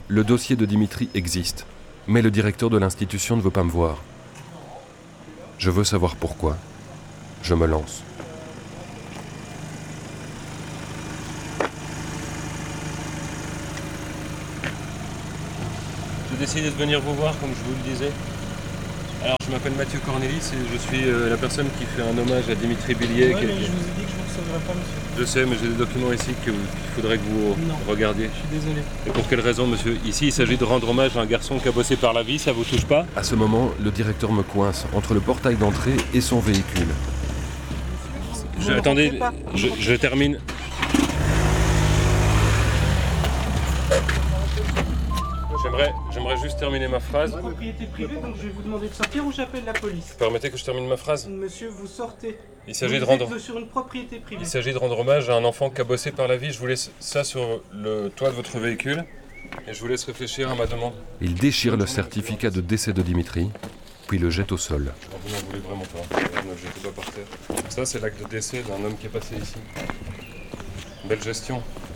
Le dossier de Dimitri existe, mais le directeur de l'institution ne veut pas me voir. Je veux savoir pourquoi. Je me lance. J'ai décidé de venir vous voir, comme je vous le disais. Alors, je m'appelle Mathieu Cornelis et je suis la personne qui fait un hommage à Dimitri Billiet. Ouais, mais je vous ai dit que je ne vous recevrai pas, monsieur. Je sais, mais j'ai des documents ici qu'il faudrait que vous regardiez. Je suis désolé. Et pour quelle raison, monsieur? Ici, il s'agit de rendre hommage à un garçon qui a bossé par la vie, ça vous touche pas? À ce moment, le directeur me coince entre le portail d'entrée et son véhicule. Attendez, je termine. J'aimerais juste terminer ma phrase. Propriété privée, donc je vais vous demander de sortir ou j'appelle la police. Permettez que je termine ma phrase? Monsieur, vous sortez. Il s'agit de Vous rendre... êtes sur une propriété privée. Il s'agit de rendre hommage à un enfant qui a bossé par la vie. Je vous laisse ça sur le toit de votre véhicule et je vous laisse réfléchir à ma demande. Il déchire le certificat de décès de Dimitri, puis le jette au sol. Vous n'en voulez vraiment pas. Ne le jetez pas par terre. Ça, c'est l'acte de décès d'un homme qui est passé ici. Belle gestion.